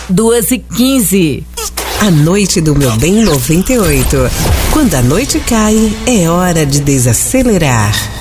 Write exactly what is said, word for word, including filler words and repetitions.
duas e quinze. A Noite do Meu Bem noventa e oito. Quando a noite cai, é hora de desacelerar.